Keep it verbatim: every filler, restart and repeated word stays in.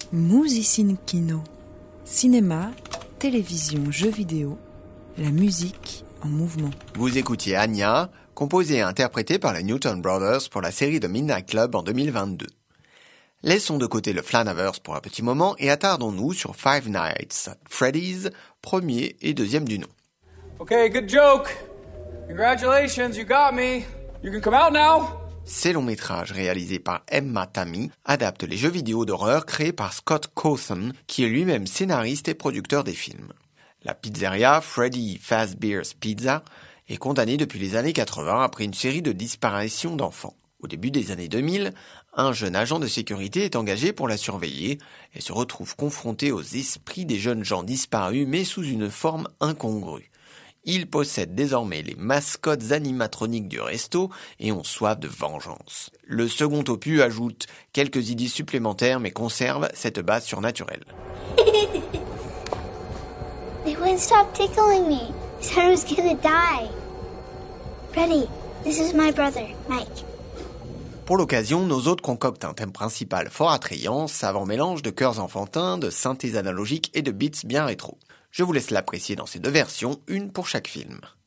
Musicine Kino. Cinéma, télévision, jeux vidéo, la musique en mouvement. Vous écoutiez Anya, composée et interprétée par les Newton Brothers pour la série de Midnight Club en deux mille vingt-deux. Laissons de côté le Flanaverse pour un petit moment et attardons-nous sur Five Nights at Freddy's, premier et deuxième du nom. Okay, good joke. Congratulations, you got me. You can come out now. Ces longs métrages réalisés par Emma Tammi adaptent les jeux vidéo d'horreur créés par Scott Cawthon, qui est lui-même scénariste et producteur des films. La pizzeria Freddy Fazbear's Pizza est condamnée depuis les années quatre-vingts après une série de disparitions d'enfants. Au début des années deux mille, un jeune agent de sécurité est engagé pour la surveiller et se retrouve confronté aux esprits des jeunes gens disparus mais sous une forme incongrue. Il possède désormais les mascottes animatroniques du resto et ont soif de vengeance. Le second opus ajoute quelques idées supplémentaires mais conserve cette base surnaturelle. They wouldn't stop tickling me. I said I was gonna die. Freddy, this is my brother, Mike. Pour l'occasion, nos hôtes concoctent un thème principal fort attrayant, savant mélange de chœurs enfantins, de synthés analogiques et de beats bien rétro. Je vous laisse l'apprécier dans ces deux versions, une pour chaque film.